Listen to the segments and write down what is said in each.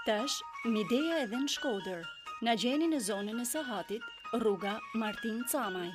Tash, Mideja edhe në Shkodër. Na gjeni në zonën e Sahatit, rruga Martin Camaj.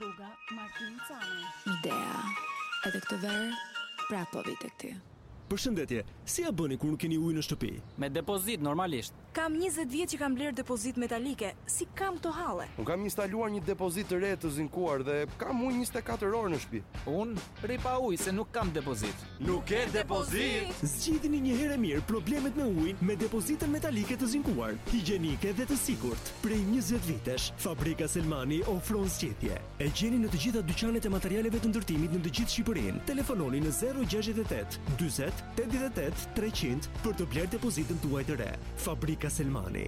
Midea, edhe këtë verë, prapë vite këty. Përshëndetje, si ja bëni kur nuk keni ujë në shtëpi? Me depozit normalisht. Kam 20 vjet që kam blerë depozit metalike, si kam këto halle. Unë kam instaluar një depozit të re të zinkuar dhe kam ujë 24 orë në shtëpi. Unë ripa ujë se nuk kam depozit. Nuk ke depozit? Zgjidhni një herë mirë problemet me ujin me depozitën metalike të zinkuar, higjienike dhe të sigurt. Prej 20 vitesh, Fabrika Selmani ofron zgjedhje. E gjeni në të gjitha dyqanet e materialeve të ndërtimit në të gjithë Shqipërinë. Telefononi në 068 40 88 300 për të blerë depozitën tuaj të re. Fabrika Selmani.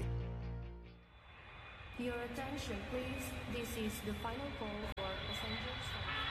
Your attention, please. This is the final call for passengers.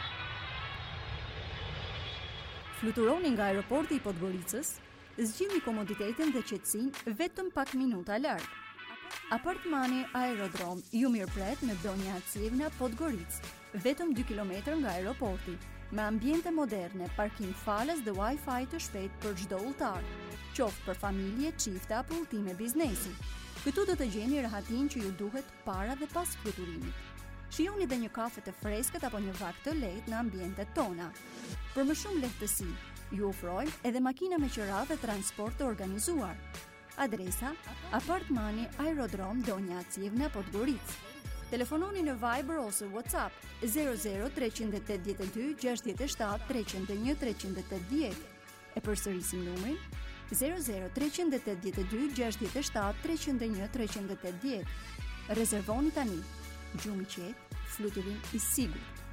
Fluturoni nga aeroporti i Podgoricës, zgjidhni komoditetin dhe qetësinë vetëm pak minuta larg. Apartmani Aerodrom ju mirëpret në Donja Acivna, Podgoricë, vetëm 2 kilometër nga aeroporti, me ambiente moderne, parkim falas dhe Wi-Fi të shpejt për çdo udhëtar, qoftë për familje, çifte apo udhëtime biznesi. Këtu do të gjeni rahatin që ju duhet para dhe pas fluturimit. Shijoni dhe një kafe të freskët apo një vakt të lehtë në ambientet tona. Për më shumë lehtësi, ju ofrojmë edhe makina me qira dhe transport të organizuar. Adresa: Apartmani Aerodrom Donja Acivna, Podgoricë. Telefononi në Viber ose WhatsApp 00 382 67 301 380. E përsërisim numrin 00 382 67 301 380. Rezervoni tani. Gjumë qetë, fluturim i sigurt.